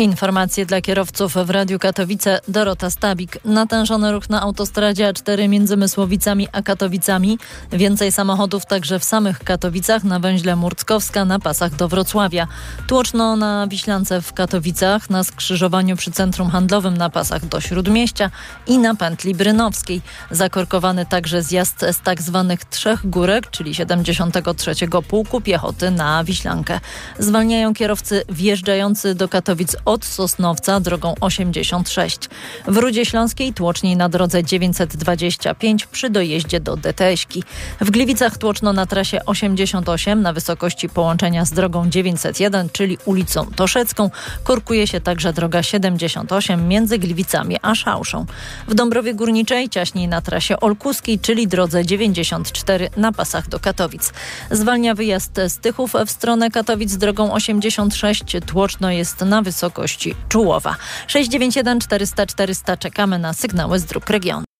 Informacje dla kierowców w Radiu Katowice. Dorota Stabik. Natężony ruch na autostradzie A4 między Mysłowicami a Katowicami. Więcej samochodów także w samych Katowicach na węźle Murckowska na pasach do Wrocławia. Tłoczno na Wiślance w Katowicach, na skrzyżowaniu przy centrum handlowym na pasach do Śródmieścia i na pętli brynowskiej. Zakorkowany także zjazd z tak zwanych Trzech Górek, czyli 73. Pułku Piechoty na Wiślankę. Zwalniają kierowcy wjeżdżający do Katowic od Sosnowca drogą 86. W Rudzie Śląskiej tłoczniej na drodze 925 przy dojeździe do Deteśki. W Gliwicach tłoczno na trasie 88 na wysokości połączenia z drogą 901, czyli ulicą Toszecką. Korkuje się także droga 78 między Gliwicami a Szałszą. W Dąbrowie Górniczej ciaśniej na trasie olkuskiej, czyli drodze 94 na pasach do Katowic. Zwalnia wyjazd z Tychów w stronę Katowic drogą 86. Tłoczno jest na wysokości Czułowa. 691 400 400. Czekamy na sygnały z dróg regionu.